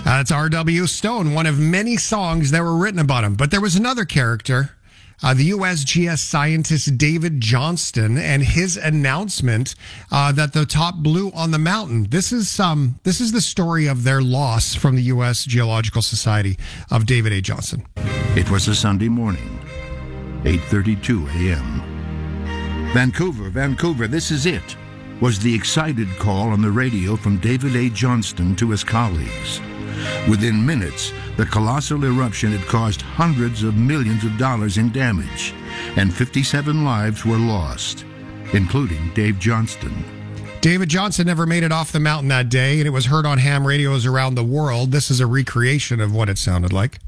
That's R.W. Stone, one of many songs that were written about him. But there was another character, the USGS scientist David Johnston, and his announcement that the top blew on the mountain. This is the story of their loss from the U.S. Geological Society of David A. Johnston. It was a Sunday morning, 8:32 a.m. Vancouver, this is it, was the excited call on the radio from David A. Johnston to his colleagues. Within minutes, the colossal eruption had caused hundreds of millions of dollars in damage, and 57 lives were lost, including Dave Johnston. David Johnston never made it off the mountain that day, and it was heard on ham radios around the world. This is a recreation of what it sounded like.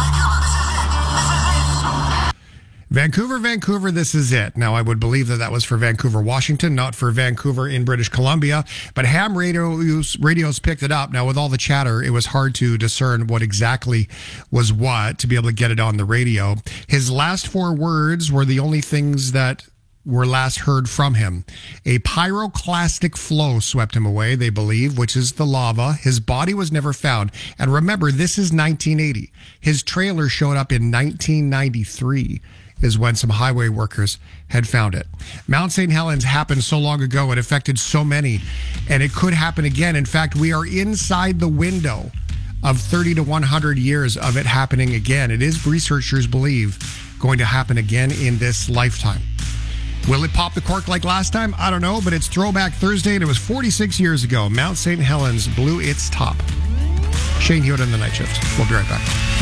Vancouver, this is it. Now, I would believe that was for Vancouver, Washington, not for Vancouver in British Columbia, but ham radios picked it up. Now, with all the chatter, it was hard to discern what exactly was what to be able to get it on the radio. His last four words were the only things that were last heard from him. A pyroclastic flow swept him away, they believe, which is the lava. His body was never found. And remember, this is 1980. His trailer showed up in 1993. Is when some highway workers had found it. Mount St. Helens happened so long ago, it affected so many, and it could happen again. In fact, we are inside the window of 30 to 100 years of it happening again. It is, researchers believe, going to happen again in this lifetime. Will it pop the cork like last time? I don't know, but it's Throwback Thursday, and it was 46 years ago. Mount St. Helens blew its top. Shane Hewitt on the Night Shift. We'll be right back.